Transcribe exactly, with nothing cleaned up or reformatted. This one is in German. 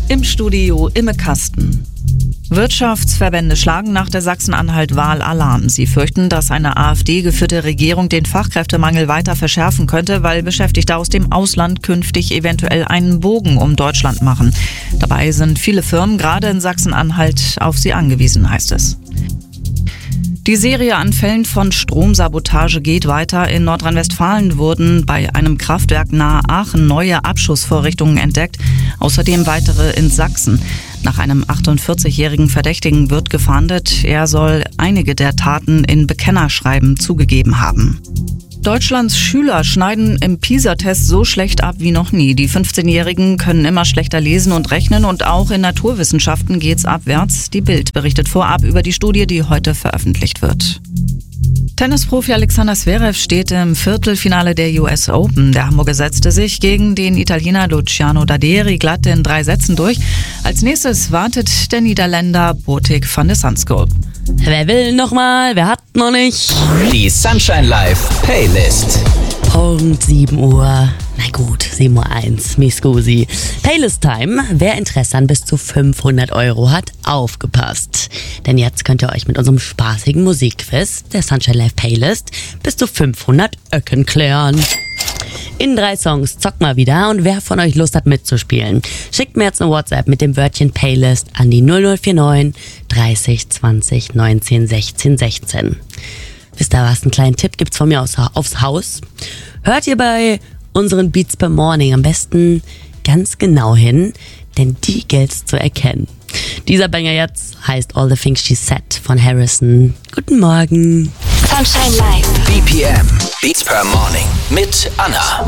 Im Studio Imme Kasten. Wirtschaftsverbände schlagen nach der Sachsen-Anhalt-Wahl Alarm. Sie fürchten, dass eine AfD-geführte Regierung den Fachkräftemangel weiter verschärfen könnte, weil Beschäftigte aus dem Ausland künftig eventuell einen Bogen um Deutschland machen. Dabei sind viele Firmen, gerade in Sachsen-Anhalt, auf sie angewiesen, heißt es. Die Serie an Fällen von Stromsabotage geht weiter. In Nordrhein-Westfalen wurden bei einem Kraftwerk nahe Aachen neue Abschussvorrichtungen entdeckt, außerdem weitere in Sachsen. Nach einem achtundvierzigjährigen Verdächtigen wird gefahndet. Er soll einige der Taten in Bekennerschreiben zugegeben haben. Deutschlands Schüler schneiden im PISA-Test so schlecht ab wie noch nie. Die fünfzehnjährigen können immer schlechter lesen und rechnen und auch in Naturwissenschaften geht's abwärts. Die Bild berichtet vorab über die Studie, die heute veröffentlicht wird. Tennisprofi Alexander Zverev steht im Viertelfinale der U S Open. Der Hamburger setzte sich gegen den Italiener Luciano Daderi glatt in drei Sätzen durch. Als nächstes wartet der Niederländer Botic van de Zandschulp. Wer will noch mal? Wer hat noch nicht? Die Sunshine Live Playlist. Punkt sieben Uhr. Na gut, sieben Uhr eins. Mi scusi. Playlist Time. Wer Interesse an bis zu fünfhundert Euro hat, aufgepasst. Denn jetzt könnt ihr euch mit unserem spaßigen Musikquiz, der Sunshine Live Playlist, bis zu fünfhundert Öcken klären. In drei Songs zockt mal wieder und wer von euch Lust hat mitzuspielen, schickt mir jetzt eine WhatsApp mit dem Wörtchen Playlist an die null null vier neun dreißig zwanzig neunzehn sechzehn sechzehn. Wisst ihr was, einen kleinen Tipp gibt's von mir aus, aufs Haus. Hört ihr bei unseren Beats per Morning am besten ganz genau hin, denn die gilt's zu erkennen. Dieser Banger jetzt heißt All the Things She Said von Harrison. Guten Morgen. Sunshine Live. B P M. Beats per Morning. Mit Anna.